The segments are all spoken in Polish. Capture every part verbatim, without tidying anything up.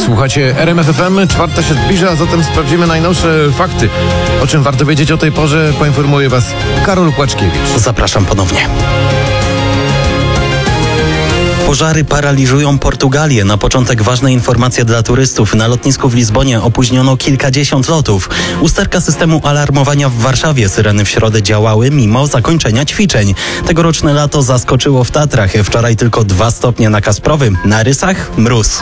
Słuchacie R M F F M, czwarta się zbliża, a zatem sprawdzimy najnowsze fakty. O czym warto wiedzieć o tej porze, poinformuje Was Karol Kłaczkiewicz. Zapraszam ponownie. Pożary paraliżują Portugalię. Na początek ważna informacja dla turystów. Na lotnisku w Lizbonie opóźniono kilkadziesiąt lotów. Usterka systemu alarmowania w Warszawie. Syreny w środę działały mimo zakończenia ćwiczeń. Tegoroczne lato zaskoczyło w Tatrach. Wczoraj tylko dwa stopnie na Kasprowym. Na Rysach mróz.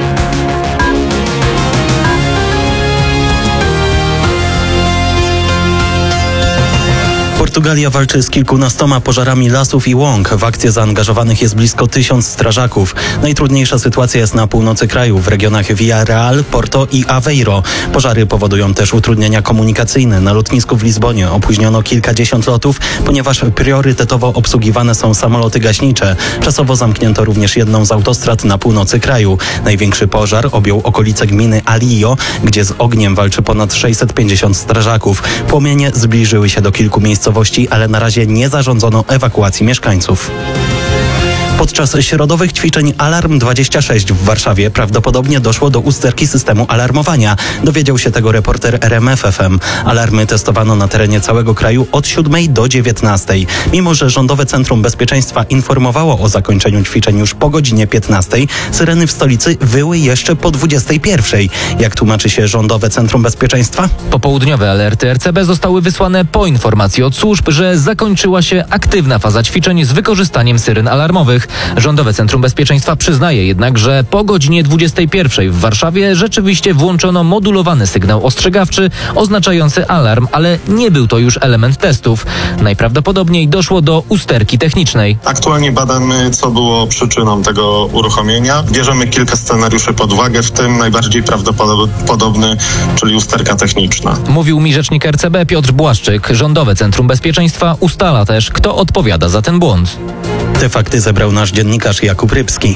Portugalia walczy z kilkunastoma pożarami lasów i łąk. W akcję zaangażowanych jest blisko tysiąc strażaków. Najtrudniejsza sytuacja jest na północy kraju, w regionach Villarreal, Porto i Aveiro. Pożary powodują też utrudnienia komunikacyjne. Na lotnisku w Lizbonie opóźniono kilkadziesiąt lotów, ponieważ priorytetowo obsługiwane są samoloty gaśnicze. Czasowo zamknięto również jedną z autostrad na północy kraju. Największy pożar objął okolice gminy Alio, gdzie z ogniem walczy ponad sześćset pięćdziesiąt strażaków. Płomienie zbliżyły się do kilku miejscowości, ale na razie nie zarządzono ewakuacji mieszkańców. Podczas środowych ćwiczeń Alarm dwadzieścia sześć w Warszawie prawdopodobnie doszło do usterki systemu alarmowania. Dowiedział się tego reporter R M F F M. Alarmy testowano na terenie całego kraju od siódmej do dziewiętnastej. Mimo że Rządowe Centrum Bezpieczeństwa informowało o zakończeniu ćwiczeń już po godzinie piętnastej, syreny w stolicy wyły jeszcze po dwudziestej pierwszej. Jak tłumaczy się Rządowe Centrum Bezpieczeństwa? Popołudniowe alerty R C B zostały wysłane po informacji od służb, że zakończyła się aktywna faza ćwiczeń z wykorzystaniem syren alarmowych. Rządowe Centrum Bezpieczeństwa przyznaje jednak, że po godzinie dwudziestej pierwszej w Warszawie rzeczywiście włączono modulowany sygnał ostrzegawczy oznaczający alarm, ale nie był to już element testów. Najprawdopodobniej doszło do usterki technicznej. Aktualnie badamy, co było przyczyną tego uruchomienia. Bierzemy kilka scenariuszy pod uwagę, w tym najbardziej prawdopodobny, czyli usterka techniczna. Mówił mi rzecznik R C B Piotr Błaszczyk. Rządowe Centrum Bezpieczeństwa ustala też, kto odpowiada za ten błąd. Te fakty zebrał nasz dziennikarz Jakub Rybski.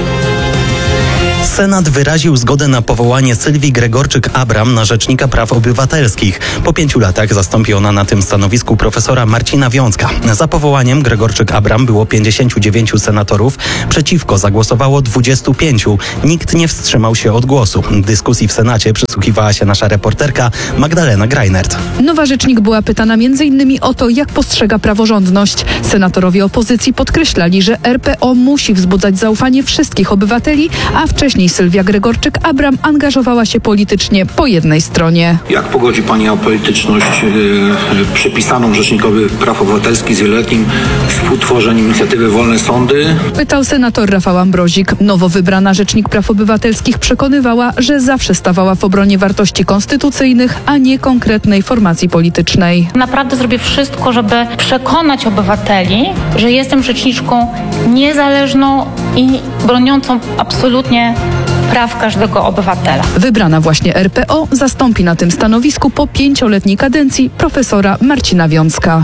Senat wyraził zgodę na powołanie Sylwii Gregorczyk-Abram na Rzecznika Praw Obywatelskich. Po pięciu latach zastąpi ona na tym stanowisku profesora Marcina Wiącka. Za powołaniem Gregorczyk-Abram było pięćdziesięciu dziewięciu senatorów, przeciwko zagłosowało dwudziestu pięciu. Nikt nie wstrzymał się od głosu. Dyskusji w Senacie przysłuchiwała się nasza reporterka Magdalena Greinert. Nowa rzecznik była pytana między innymi o to, jak postrzega praworządność. Senatorowie opozycji podkreślali, że R P O musi wzbudzać zaufanie wszystkich obywateli, a wcześniej Sylwia Gregorczyk-Abram angażowała się politycznie po jednej stronie. Jak pogodzi Pani apolityczność yy, przypisaną Rzecznikowi Praw Obywatelskich z wieloletnim współtworzeniem inicjatywy Wolne Sądy? Pytał senator Rafał Ambrozik. Nowo wybrana Rzecznik Praw Obywatelskich przekonywała, że zawsze stawała w obronie wartości konstytucyjnych, a nie konkretnej formacji politycznej. Naprawdę zrobię wszystko, żeby przekonać obywateli, że jestem rzeczniczką niezależną i broniącą absolutnie praw każdego obywatela. Wybrana właśnie R P O zastąpi na tym stanowisku po pięcioletniej kadencji profesora Marcina Wiącka.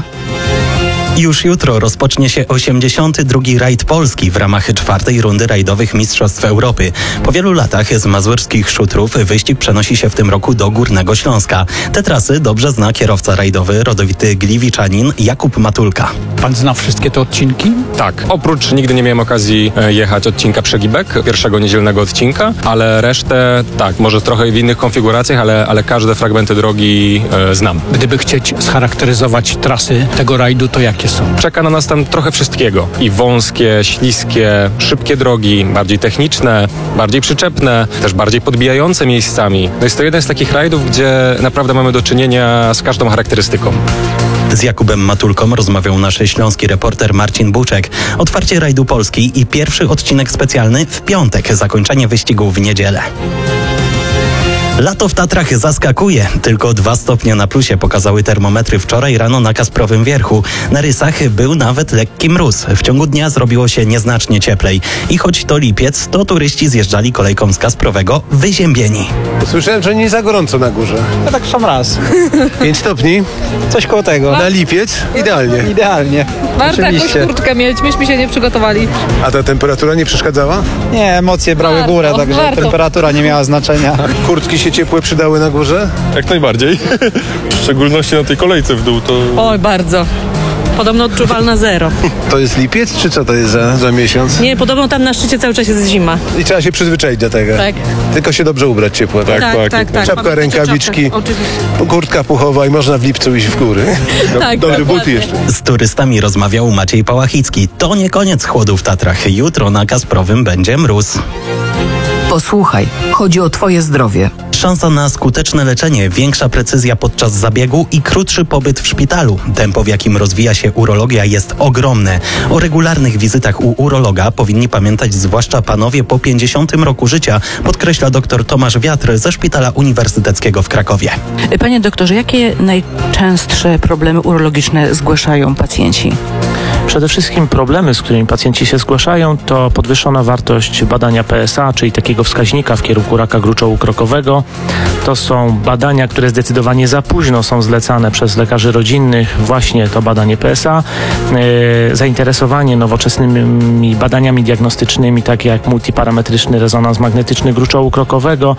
Już jutro rozpocznie się osiemdziesiąty drugi rajd Polski w ramach czwartej rundy rajdowych Mistrzostw Europy. Po wielu latach z mazurskich szutrów wyścig przenosi się w tym roku do Górnego Śląska. Te trasy dobrze zna kierowca rajdowy, rodowity gliwiczanin Jakub Matulka. Pan zna wszystkie te odcinki? Tak. Oprócz nigdy nie miałem okazji jechać odcinka Przegibek, pierwszego niedzielnego odcinka, ale resztę tak, może trochę w innych konfiguracjach, ale, ale każde fragmenty drogi e, znam. Gdyby chcieć scharakteryzować trasy tego rajdu, to jakie są? Czeka na nas tam trochę wszystkiego. I wąskie, śliskie, szybkie drogi, bardziej techniczne, bardziej przyczepne, też bardziej podbijające miejscami. No jest to jeden z takich rajdów, gdzie naprawdę mamy do czynienia z każdą charakterystyką. Z Jakubem Matulką rozmawiał nasz śląski reporter Marcin Buczek. Otwarcie rajdu Polski i pierwszy odcinek specjalny w piątek, zakończenie wyścigu w niedzielę. Lato w Tatrach zaskakuje. Tylko dwa stopnie na plusie pokazały termometry wczoraj rano na Kasprowym Wierchu. Na Rysach był nawet lekki mróz. W ciągu dnia zrobiło się nieznacznie cieplej. I choć to lipiec, to turyści zjeżdżali kolejką z Kasprowego wyziębieni. Słyszałem, że nie za gorąco na górze. Ja tak sam raz. pięć stopni? Coś koło tego. Na lipiec? Idealnie. Idealnie. Warto jakąś kurtkę mieć, myśmy się nie przygotowali. A ta temperatura nie przeszkadzała? Nie, emocje brały Warto, górę, także warto. temperatura nie miała znaczenia. Kurtki się ciepłe przydały na górze? Jak najbardziej. W szczególności na tej kolejce w dół to... Oj, bardzo. Podobno odczuwalna zero. To jest lipiec, czy co to jest za, za miesiąc? Nie, podobno tam na szczycie cały czas jest zima. I trzeba się przyzwyczaić do tego. Tak. Tylko się dobrze ubrać ciepło, tak? Tak, tak, tak. Czapka, Mamy rękawiczki, czapkę, oczywiście. kurtka puchowa i można w lipcu iść w góry. Tak, Dobry but dokładnie. jeszcze. Z turystami rozmawiał Maciej Pałachicki. To nie koniec chłodu w Tatrach. Jutro na Kasprowym będzie mróz. Posłuchaj, chodzi o twoje zdrowie. Szansa na skuteczne leczenie, większa precyzja podczas zabiegu i krótszy pobyt w szpitalu. Tempo, w jakim rozwija się urologia, jest ogromne. O regularnych wizytach u urologa powinni pamiętać zwłaszcza panowie po pięćdziesiątym roku życia, podkreśla dr Tomasz Wiatr ze Szpitala Uniwersyteckiego w Krakowie. Panie doktorze, jakie najczęstsze problemy urologiczne zgłaszają pacjenci? Przede wszystkim problemy, z którymi pacjenci się zgłaszają, to podwyższona wartość badania P S A, czyli takiego wskaźnika w kierunku raka gruczołu krokowego. To są badania, które zdecydowanie za późno są zlecane przez lekarzy rodzinnych, właśnie to badanie P S A. Yy, zainteresowanie nowoczesnymi badaniami diagnostycznymi, takie jak multiparametryczny rezonans magnetyczny gruczołu krokowego,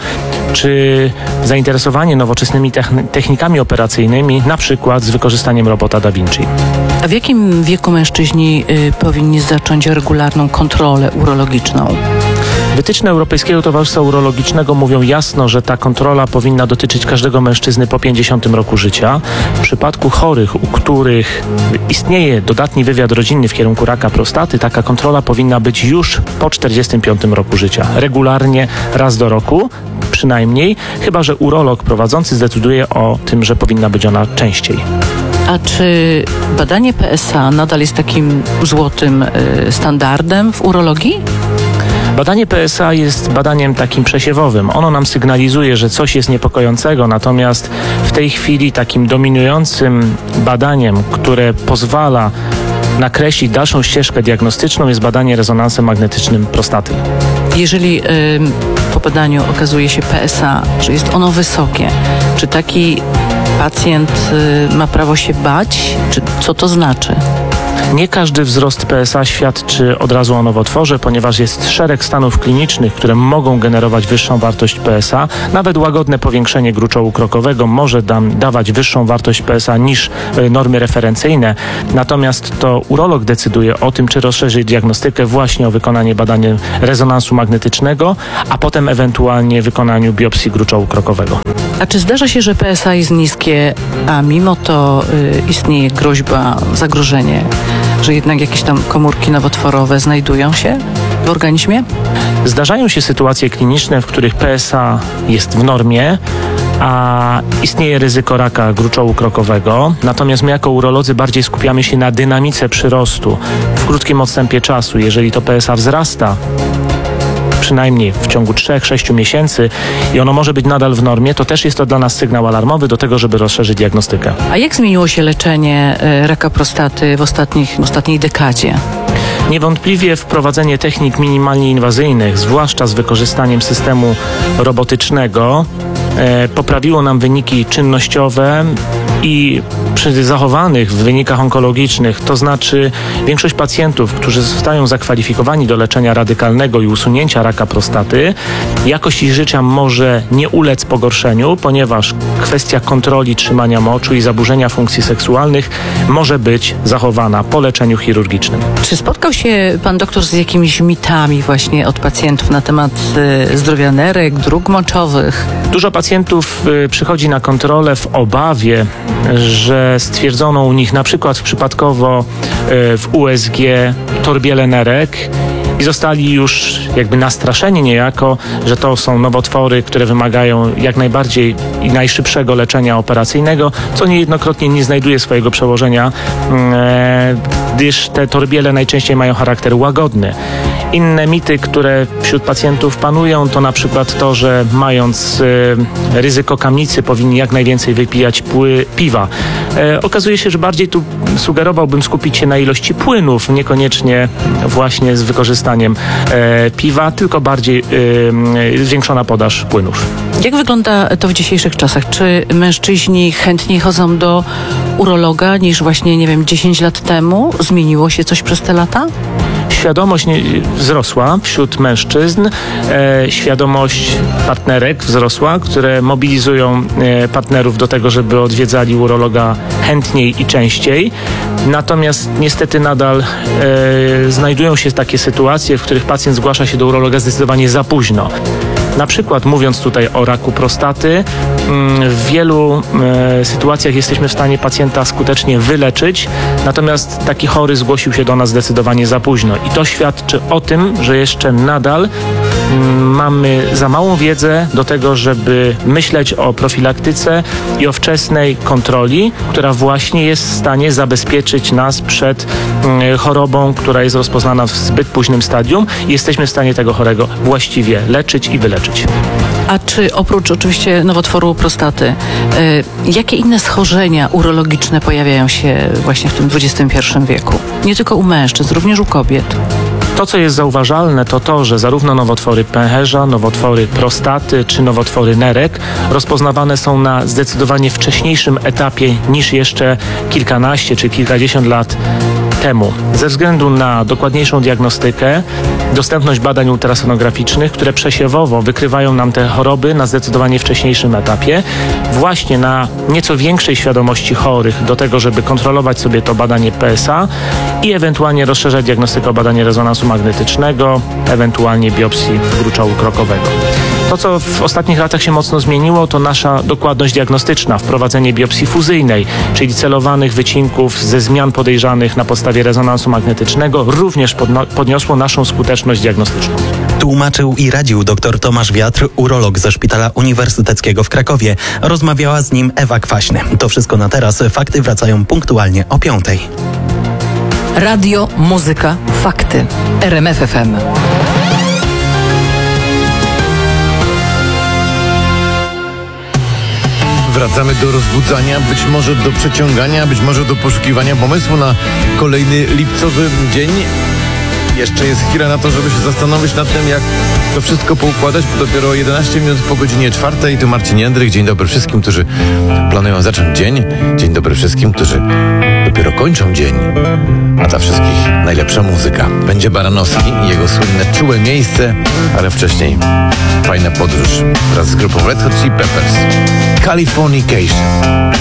czy zainteresowanie nowoczesnymi technikami operacyjnymi, na przykład z wykorzystaniem robota Da Vinci. A w jakim wieku mężczyźni y, powinni zacząć regularną kontrolę urologiczną? Wytyczne Europejskiego Towarzystwa Urologicznego mówią jasno, że ta kontrola powinna dotyczyć każdego mężczyzny po pięćdziesiątym roku życia. W przypadku chorych, u których istnieje dodatni wywiad rodzinny w kierunku raka prostaty, taka kontrola powinna być już po czterdziestym piątym roku życia. Regularnie, raz do roku, przynajmniej, chyba że urolog prowadzący zdecyduje o tym, że powinna być ona częściej. A czy badanie P S A nadal jest takim złotym y, standardem w urologii? Badanie P S A jest badaniem takim przesiewowym. Ono nam sygnalizuje, że coś jest niepokojącego, natomiast w tej chwili takim dominującym badaniem, które pozwala nakreślić dalszą ścieżkę diagnostyczną, jest badanie rezonansem magnetycznym prostaty. Jeżeli y, po badaniu okazuje się P S A, że jest ono wysokie, czy taki pacjent y, ma prawo się bać? Czy co to znaczy? Nie każdy wzrost P S A świadczy od razu o nowotworze, ponieważ jest szereg stanów klinicznych, które mogą generować wyższą wartość P S A. Nawet łagodne powiększenie gruczołu krokowego może dam, dawać wyższą wartość P S A niż y, normy referencyjne. Natomiast to urolog decyduje o tym, czy rozszerzyć diagnostykę właśnie o wykonanie badania rezonansu magnetycznego, a potem ewentualnie wykonaniu biopsji gruczołu krokowego. A czy zdarza się, że P S A jest niskie, a mimo to y, istnieje groźba, zagrożenie, że jednak jakieś tam komórki nowotworowe znajdują się w organizmie? Zdarzają się sytuacje kliniczne, w których P S A jest w normie, a istnieje ryzyko raka gruczołu krokowego. Natomiast my jako urolodzy bardziej skupiamy się na dynamice przyrostu w krótkim odstępie czasu. Jeżeli to P S A wzrasta, przynajmniej w ciągu trzech do sześciu miesięcy i ono może być nadal w normie, to też jest to dla nas sygnał alarmowy do tego, żeby rozszerzyć diagnostykę. A jak zmieniło się leczenie y, raka prostaty w, ostatnich, w ostatniej dekadzie? Niewątpliwie wprowadzenie technik minimalnie inwazyjnych, zwłaszcza z wykorzystaniem systemu robotycznego, e, poprawiło nam wyniki czynnościowe i przy zachowanych w wynikach onkologicznych, to znaczy większość pacjentów, którzy zostają zakwalifikowani do leczenia radykalnego i usunięcia raka prostaty, jakość ich życia może nie ulec pogorszeniu, ponieważ kwestia kontroli trzymania moczu i zaburzenia funkcji seksualnych może być zachowana po leczeniu chirurgicznym. Czy spotkał się pan doktor z jakimiś mitami właśnie od pacjentów na temat y, zdrowia nerek, dróg moczowych? Dużo pacjentów y, przychodzi na kontrolę w obawie, że stwierdzono u nich na przykład przypadkowo y, w U S G torbiele nerek i zostali już jakby nastraszeni niejako, że to są nowotwory, które wymagają jak najbardziej i najszybszego leczenia operacyjnego, co niejednokrotnie nie znajduje swojego przełożenia, e, gdyż te torbiele najczęściej mają charakter łagodny. Inne mity, które wśród pacjentów panują, to na przykład to, że mając e, ryzyko kamicy powinni jak najwięcej wypijać pły, piwa. E, okazuje się, że bardziej tu sugerowałbym skupić się na ilości płynów, niekoniecznie właśnie z wykorzystaniem e, piwa, tylko bardziej e, zwiększona podaż płynów. Jak wygląda to w dzisiejszych czasach? Czy mężczyźni chętniej chodzą do urologa niż właśnie, nie wiem, dziesięć lat temu? Zmieniło się coś przez te lata? świadomość nie- wzrosła wśród mężczyzn, e, świadomość partnerek wzrosła, które mobilizują e, partnerów do tego, żeby odwiedzali urologa chętniej i częściej. Natomiast niestety nadal e, znajdują się takie sytuacje, w których pacjent zgłasza się do urologa zdecydowanie za późno. Na przykład mówiąc tutaj o raku prostaty, mm, w wielu e, sytuacjach jesteśmy w stanie pacjenta skutecznie wyleczyć, natomiast taki chory zgłosił się do nas zdecydowanie za późno. I to świadczy o tym, że jeszcze nadal mm, mamy za małą wiedzę do tego, żeby myśleć o profilaktyce i o wczesnej kontroli, która właśnie jest w stanie zabezpieczyć nas przed mm, chorobą, która jest rozpoznana w zbyt późnym stadium i jesteśmy w stanie tego chorego właściwie leczyć i wyleczyć. A czy oprócz oczywiście nowotworu prostaty, y, jakie inne schorzenia urologiczne pojawiają się właśnie w tym dwudziestym pierwszym wieku? Nie tylko u mężczyzn, również u kobiet. To, co jest zauważalne, to to, że zarówno nowotwory pęcherza, nowotwory prostaty czy nowotwory nerek rozpoznawane są na zdecydowanie wcześniejszym etapie niż jeszcze kilkanaście czy kilkadziesiąt lat temu. Ze względu na dokładniejszą diagnostykę, dostępność badań ultrasonograficznych, które przesiewowo wykrywają nam te choroby na zdecydowanie wcześniejszym etapie, właśnie na nieco większej świadomości chorych do tego, żeby kontrolować sobie to badanie P S A i ewentualnie rozszerzać diagnostykę o badanie rezonansu magnetycznego, ewentualnie biopsji gruczołu krokowego. To, co w ostatnich latach się mocno zmieniło, to nasza dokładność diagnostyczna, wprowadzenie biopsji fuzyjnej, czyli celowanych wycinków ze zmian podejrzanych na podstawie rezonansu magnetycznego, również podno- podniosło naszą skuteczność diagnostyczną. Tłumaczył i radził dr Tomasz Wiatr, urolog ze Szpitala Uniwersyteckiego w Krakowie. Rozmawiała z nim Ewa Kwaśny. To wszystko na teraz. Fakty wracają punktualnie o piątej. Radio, muzyka, fakty. R M F F M. Wracamy do rozbudzania, być może do przeciągania, być może do poszukiwania pomysłu na kolejny lipcowy dzień. Jeszcze jest chwila na to, żeby się zastanowić nad tym, jak to wszystko poukładać, bo dopiero jedenaście minut po godzinie czwartej. Tu Marcin Jędrych. Dzień dobry wszystkim, którzy planują zacząć dzień. Dzień dobry wszystkim, którzy dopiero kończą dzień. A dla wszystkich najlepsza muzyka. Będzie Baranowski i jego słynne Czułe miejsce, ale wcześniej fajna podróż wraz z grupą Red Hot Chili Peppers. Californication.